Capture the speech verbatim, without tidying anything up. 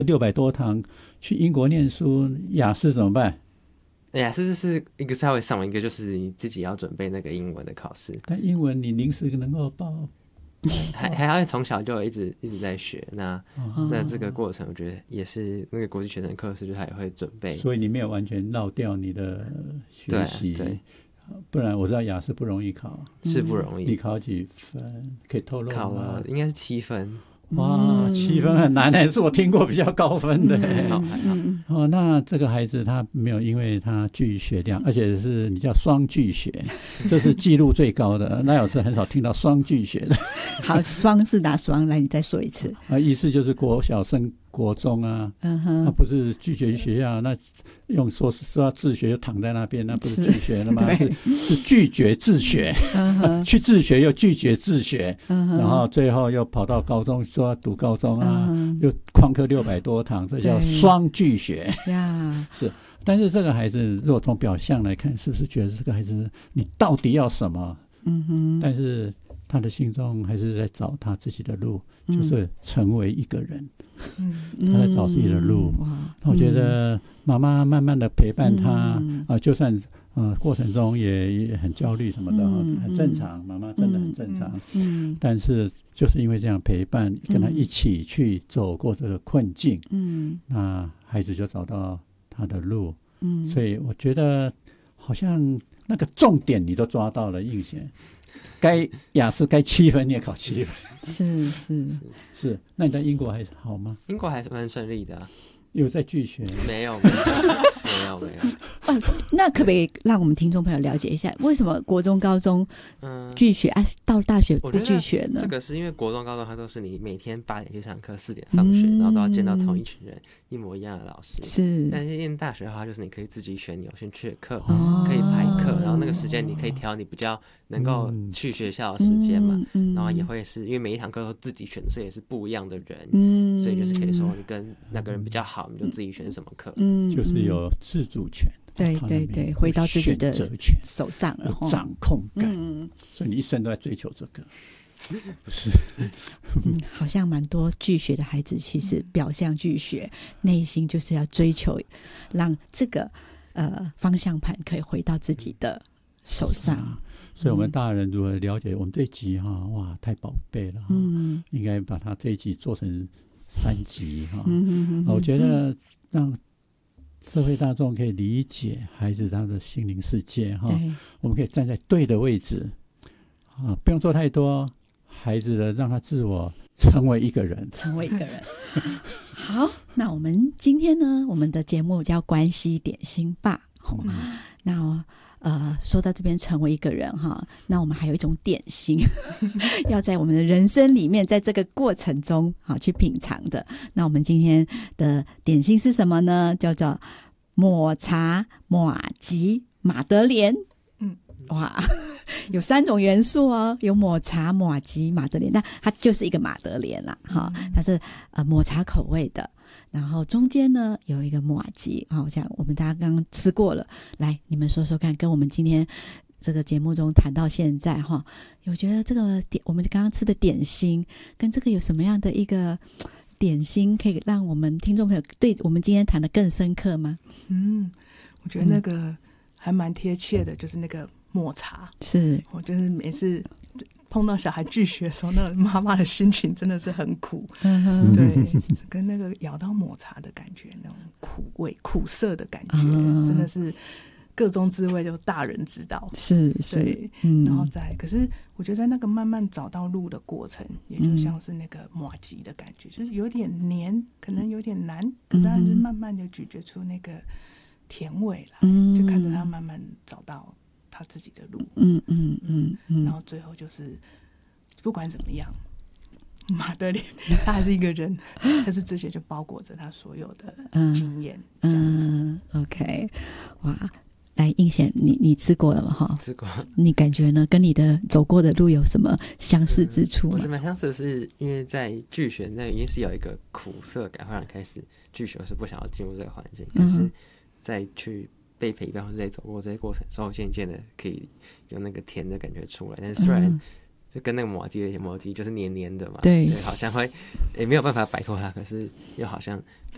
六百多堂去英国念书，雅思怎么办？ 雅思就是一个稍微上完，一个就是你自己要准备那个英文的考试。 但英文你临时能够报， 还还要从小就一直一直在学。那、哦、那这个过程，我觉得也是那个国际学生课时，就他也会准备。 所以你没有完全绕掉你的学习，对，对，不然我知道雅思不容易考， 是不容易。 你考几分？可以透露吗？ 考了应该是七分。 哇，七分很难的，是我听过比较高分的。 好，还好。 哦，那这个孩子他没有，因为他拒学量，而且是你叫双拒学，这是记录最高的。那有时很少听到双拒学的。 好，双是哪双？来，你再说一次。 啊，意思就是国小升国中啊，嗯哼，那不是拒绝学校，那用说说要自学就躺在那边，那不是拒学了吗？是, 是拒绝自学，嗯、去自学又拒绝自学，嗯、然后最后又跑到高中说要读高中啊，嗯、又旷课六百多堂，这叫双拒学呀。是，但是这个孩子如果从表象来看，是不是觉得这个孩子你到底要什么？嗯哼，但是他的心中还是在找他自己的路，嗯、就是成为一个人。嗯、他在找自己的路。嗯、我觉得妈妈慢慢的陪伴他，嗯呃、就算、呃、过程中 也, 也很焦虑什么的，嗯、很正常，妈妈真的很正常。嗯、但是就是因为这样陪伴，跟他一起去走过这个困境，嗯、那孩子就找到他的路。嗯、所以我觉得好像那个重点你都抓到了，应贤。该雅思该七分你也考七分， 是是是。那你在英国还好吗？ 英国还是蛮顺利的、啊。 有在拒学？ 没有没有没有没有。 哦，那可不可以让我们听众朋友了解一下，为什么国中高中拒学、嗯、啊，到大学不拒学呢？ 这个是因为国中高中它都是你每天八点去上课，四点放学、嗯、然后都要见到同一群人，一模一样的老师。是。但是念大学的话，就是你可以自己选你有兴趣的课、哦、可以排课，然后那个时间你可以挑你比较能够去学校的时间嘛、嗯嗯、然后也会是因为每一堂课都自己选，所以也是不一样的人、嗯、所以就是可以说你跟那个人比较好，你就自己选什么课、嗯、 就是有自主权。 对对对，回到自己的手上了， 有掌控感、嗯、所以你一生都在追求这个。不是、 嗯、好像蛮多拒学的孩子其实表象拒学，内心就是要追求让这个呃方向盘可以回到自己的手上、啊、 所以我们大人如果了解我们这一集哈，哇太宝贝了、嗯、应该把它这一集做成三集哈、嗯嗯嗯、我觉得让社会大众可以理解孩子他的心灵世界哈，我们可以站在对的位置啊，不用做太多，孩子的让他自我成为一个人， 成为一个人。好，那我们今天呢，我们的节目叫关系点心吧。嗯、那呃，说到这边成为一个人哈，那我们还有一种点心，要在我们的人生里面，在这个过程中好去品尝的。那我们今天的点心是什么呢？叫做抹茶马吉马德莲。嗯，哇，有三种元素哦，有抹茶、马吉、马德莲，那它就是一个马德莲啦，哈，它是呃抹茶口味的。然后中间呢有一个马吉，好像我们大家刚刚吃过了，来你们说说看，跟我们今天这个节目中谈到现在哈，有觉得这个点我们刚刚吃的点心跟这个有什么样的一个点心可以让我们听众朋友对我们今天谈的更深刻吗？ 嗯，我觉得那个还蛮贴切的，就是那个抹茶，是我就是每次碰到小孩拒学的时候，那个妈妈的心情真的是很苦，嗯、对，跟那个咬到抹茶的感觉，那种苦味、苦涩的感觉，嗯、真的是各中滋味，就大人知道。是是，嗯、然后再，可是我觉得在那个慢慢找到路的过程，也就像是那个麻糬的感觉，就是有点黏，可能有点难，可是还是慢慢就咀嚼出那个甜味来，嗯、就看着他慢慢找到他自己的路，嗯嗯嗯嗯，然后最后就是不管怎么样，马德莲他还是一个人，但是这些就包裹着他所有的经验，嗯、这样子。嗯、 OK， 哇，来应贤，你你吃过了吗？哈， 吃过。 你感觉呢？跟你的走过的路有什么相似之处吗？ 嗯、我觉得蛮相似的是，因为在拒学那一定是有一个苦涩感，会让你开始拒学，是不想要进入这个环境，可是再去被陪伴或者在走过这些过程之后，渐渐的可以有那个甜的感觉出来。但是虽然就跟那个麻糬的麻糬就是黏黏的嘛，对，好像会也没有办法摆脱它，可是又好像在